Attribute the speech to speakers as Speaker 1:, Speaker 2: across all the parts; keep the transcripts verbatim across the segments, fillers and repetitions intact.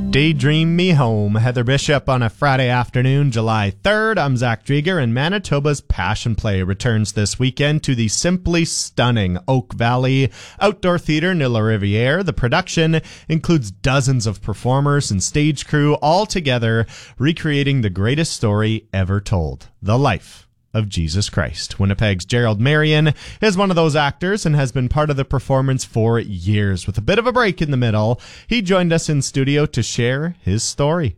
Speaker 1: Daydream Me Home, Heather Bishop on a Friday afternoon, July third. I'm Zach Drieger, and Manitoba's Passion Play returns this weekend to the simply stunning Oak Valley Outdoor Theatre near La Riviere. The production includes dozens of performers and stage crew, all together recreating the greatest story ever told, the life of Jesus Christ. Winnipeg's Gerald Marion is one of those actors and has been part of the performance for years. With a bit of a break in the middle, he joined us in studio to share his story.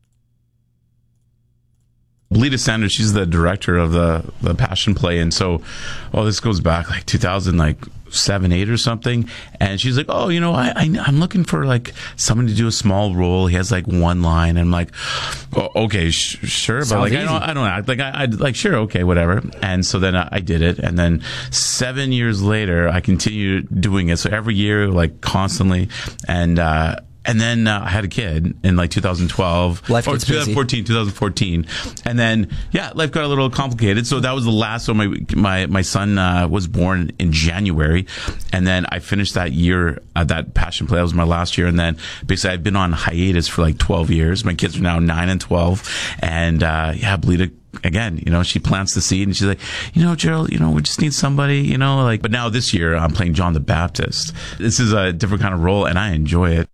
Speaker 2: Lita Sanders, she's the director of the, the Passion Play, and so, oh, this goes back like two thousand, like seven, eight or something, and she's like, oh, you know, I, I I'm looking for like someone to do a small role. He has like one line, and I'm like, oh, okay, sh- sure, but
Speaker 1: Sounds
Speaker 2: like
Speaker 1: easy.
Speaker 2: I don't, I don't act like I, I like sure, okay, whatever. And so then I, I did it, and then seven years later, I continued doing it. So every year, like constantly, and. uh And then uh, I had a kid in like two thousand twelve
Speaker 3: life
Speaker 2: or
Speaker 3: gets busy.
Speaker 2: twenty fourteen, twenty fourteen, and then yeah, life got a little complicated. So that was the last. So my my my son uh, was born in January, and then I finished that year at that Passion Play. That was my last year, and then basically I've been on hiatus for like twelve years. My kids are now nine and twelve, and uh, yeah, Blita. Again, you know, she plants the seed and she's like, you know, Gerald, you know, we just need somebody, you know, like, but now this year I'm playing John the Baptist. This is a different kind of role and I enjoy it.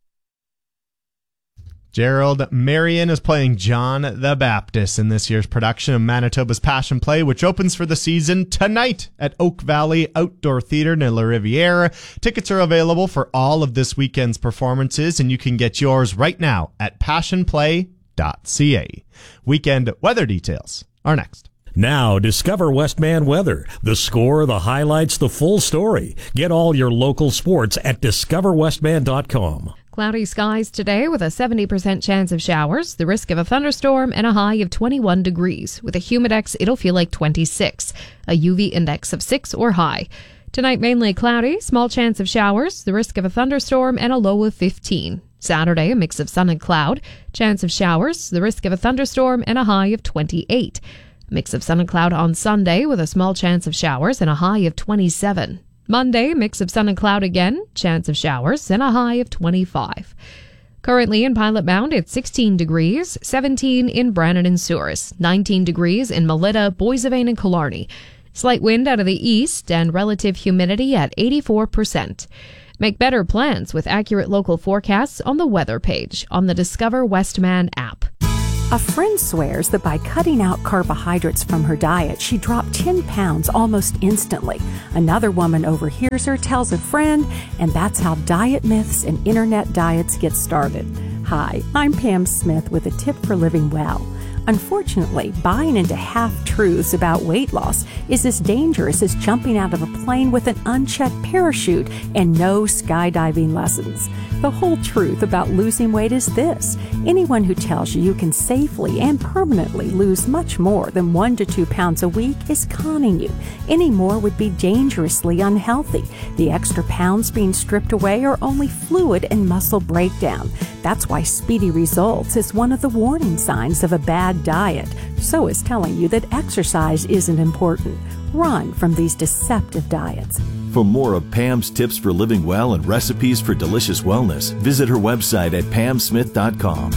Speaker 1: Gerald Marion is playing John the Baptist in this year's production of Manitoba's Passion Play, which opens for the season tonight at Oak Valley Outdoor Theatre near La Riviere. Tickets are available for all of this weekend's performances, and you can get yours right now at passion play dot c a. Weekend weather details are next.
Speaker 4: Now, discover Westman Weather. The score, the highlights, the full story. Get all your local sports at discover westman dot com.
Speaker 5: Cloudy skies today with a seventy percent chance of showers, the risk of a thunderstorm, and a high of twenty-one degrees. With a humidex, it'll feel like twenty-six, a U V index of six or high. Tonight, mainly cloudy, small chance of showers, the risk of a thunderstorm, and a low of fifteen. Saturday, a mix of sun and cloud, chance of showers, the risk of a thunderstorm, and a high of twenty-eight. Mix of sun and cloud on Sunday with a small chance of showers and a high of twenty-seven. Monday, mix of sun and cloud again, chance of showers and a high of twenty-five. Currently in Pilot Mound, it's sixteen degrees, seventeen in Brandon and Souris, nineteen degrees in Melita, Boissevain, and Killarney. Slight wind out of the east and relative humidity at eighty-four percent. Make better plans with accurate local forecasts on the weather page on the Discover Westman app.
Speaker 6: A friend swears that by cutting out carbohydrates from her diet, she dropped ten pounds almost instantly. Another woman overhears her, tells a friend, and that's how diet myths and internet diets get started. Hi, I'm Pam Smith with a tip for living well. Unfortunately, buying into half-truths about weight loss is as dangerous as jumping out of a plane with an unchecked parachute and no skydiving lessons. The whole truth about losing weight is this. Anyone who tells you you can safely and permanently lose much more than one to two pounds a week is conning you. Any more would be dangerously unhealthy. The extra pounds being stripped away are only fluid and muscle breakdown. That's why speedy results is one of the warning signs of a bad diet. So is telling you that exercise isn't important. Run from these deceptive diets.
Speaker 7: For more of Pam's tips for living well and recipes for delicious wellness, visit her website at pam smith dot com.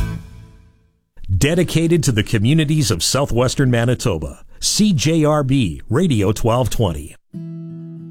Speaker 4: Dedicated to the communities of southwestern Manitoba, C J R B Radio twelve twenty.